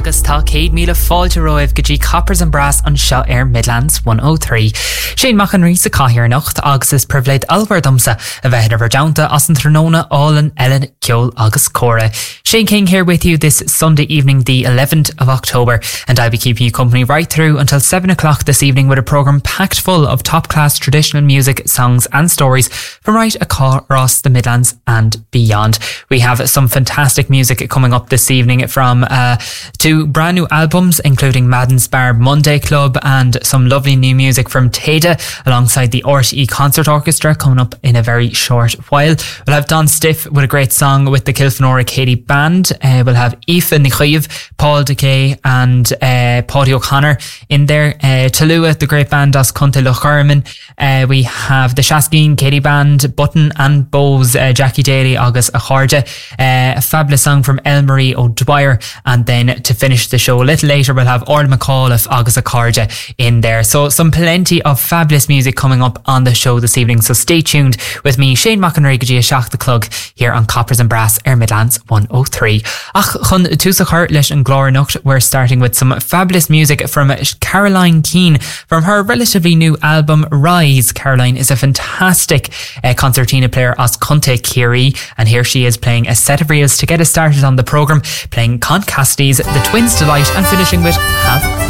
agus tá 100,000 fáilte roimh go dtí Coppers and Brass an seo Midlands 103. Shane McInerney sa caithear nocht agus is privléid alberdomsa a bheith ar downta as an Tróna Allen Ellen Ceol agus Cora. Shane King here with you this Sunday evening, the 11th of October, and I'll be keeping you company right through until 7 o'clock this evening with a programme packed full of top-class traditional music, songs and stories from right across the Midlands and beyond. We have some fantastic music coming up this evening from two brand new albums, including Madden's Bar Monday Club and some lovely new music from Teda alongside the RTE Concert Orchestra coming up in a very short while. We'll have Don Stiff with a great song with the Kilfenora Katie Band. We'll have Aoife Nichayev, Paul Decay and Paddy O'Connor in there. Talua, the great band as Conte Lochurman. We have the Shaskeen Katie Band, Button and Bose, Jackie Daly, Agus Acharja. A fabulous song from Elmarie O'Dwyer, and then to finish the show a little later we'll have Orla McAuliffe, Agus Acharja in there. So some plenty of fabulous music coming up on the show this evening, so stay tuned with me, Shane McInerney, go dtí Seach the Clug here on Coppers and Brass Midlands 103. Ach chun túsa chuir leis an glór nocht, we're starting with some fabulous music from Caroline Keane from her relatively new album Rise. Caroline is a fantastic concertina player as Conte Kiri, and here she is playing a set of reels to get us started on the programme, playing Con Cassidy's The Twins Delight and finishing with Have